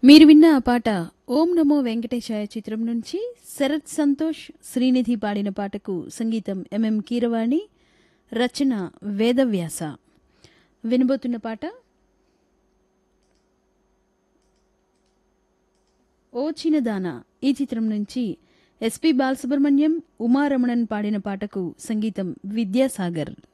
మీరు విన్న ఆ పాట ఓం నమో వెంకటేశాయ చిత్రం నుంచి శరత్ సంతోష్ శ్రీనిధి పాడిన పాటకు సంగీతం ఎంఎం కీరవాణి, రచన వేదవ్యాస. వినబోతున్న పాట ఓ చిన్నదానా. ఈ చిత్రం నుంచి ఎస్పి బాలసుబ్రహ్మణ్యం, ఉమారమణన్ పాడిన పాటకు సంగీతం విద్యాసాగర్.